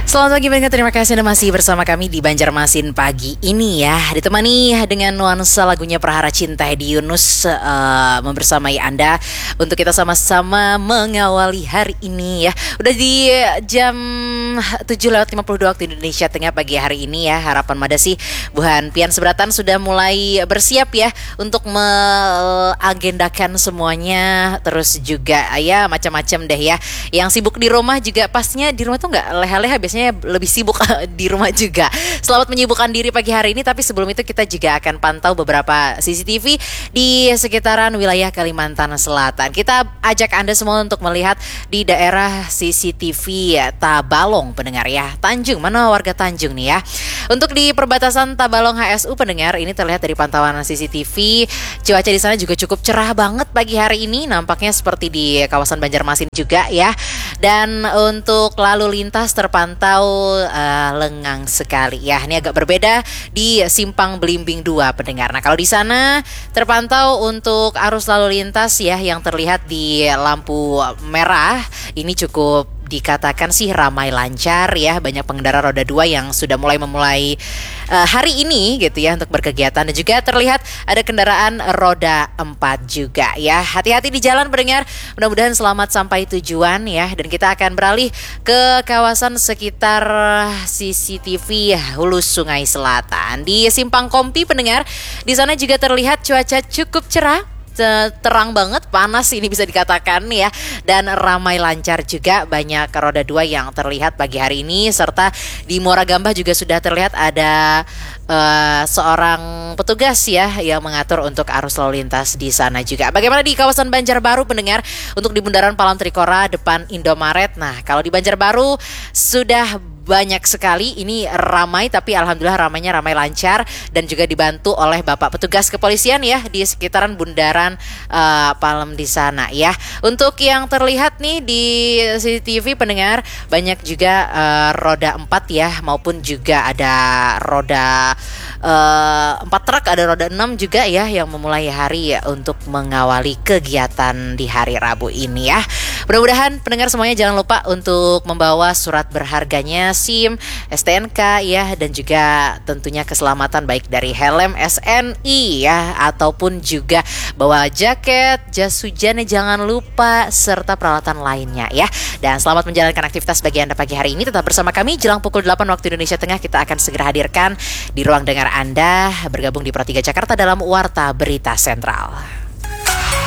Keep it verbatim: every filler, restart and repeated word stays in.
Selamat pagi pendengar, terima kasih Anda masih bersama kami di Banjarmasin pagi ini ya. Ditemani dengan nuansa lagunya Prahara Cinta Hedi Yunus uh, membersamai Anda untuk kita sama-sama mengawali hari ini ya. Udah di jam tujuh lewat lima puluh dua waktu Indonesia Tengah pagi hari ini ya. Harapan Mada sih Buhan Pian Seberatan sudah mulai bersiap ya untuk mengagendakan semuanya. Terus juga ya macam-macam deh ya. Yang sibuk di rumah juga pastinya di rumah tuh nggak leha-leha, biasanya lebih sibuk di rumah juga. Selamat menyibukkan diri pagi hari ini. Tapi sebelum itu kita juga akan pantau beberapa C C T V di sekitaran wilayah Kalimantan Selatan. Kita ajak Anda semua untuk melihat di daerah C C T V Tabalong pendengar ya. Tanjung, mana warga Tanjung nih ya. Untuk di perbatasan Tabalong H S U pendengar, ini terlihat dari pantauan C C T V cuaca di sana juga cukup cerah banget pagi hari ini. Nampaknya seperti di kawasan Banjarmasin juga ya. Dan untuk lalu lintas terpantau uh, lengang sekali ya. Ini agak berbeda di Simpang Belimbing dua pendengar. Nah, kalau di sana terpantau untuk arus lalu lintas ya yang terlihat di lampu merah ini cukup dikatakan sih ramai lancar ya. Banyak pengendara roda dua yang sudah mulai memulai uh, hari ini gitu ya untuk berkegiatan. Dan juga terlihat ada kendaraan roda empat juga ya. Hati-hati di jalan pendengar, mudah-mudahan selamat sampai tujuan ya. Dan kita akan beralih ke kawasan sekitar C C T V Hulu Sungai Selatan. Di Simpang Kompi pendengar, di sana juga terlihat cuaca cukup cerah, terang banget, panas ini bisa dikatakan ya. Dan ramai lancar juga, banyak roda dua yang terlihat pagi hari ini. Serta di Muara Gambah juga sudah terlihat ada uh, seorang petugas ya yang mengatur untuk arus lalu lintas di sana juga. Bagaimana di kawasan Banjarbaru pendengar, untuk di Bundaran Palang Trikora depan Indomaret. Nah, kalau di Banjarbaru sudah banyak sekali ini ramai, tapi alhamdulillah ramainya ramai lancar dan juga dibantu oleh Bapak petugas kepolisian ya di sekitaran Bundaran uh, Palem di sana ya. Untuk yang terlihat nih di C C T V pendengar, banyak juga uh, roda empat ya, maupun juga ada roda uh, empat truk, ada roda enam juga ya yang memulai hari ya untuk mengawali kegiatan di hari Rabu ini ya. Mudah-mudahan pendengar semuanya jangan lupa untuk membawa surat berharganya, SIM, S T N K ya, dan juga tentunya keselamatan baik dari helm S N I ya, ataupun juga bawa jaket, jas hujannya jangan lupa, serta peralatan lainnya ya. Dan selamat menjalankan aktivitas bagi Anda pagi hari ini. Tetap bersama kami jelang pukul delapan waktu Indonesia Tengah. Kita akan segera hadirkan di ruang dengar Anda bergabung di Pro tiga Jakarta dalam Warta Berita Sentral.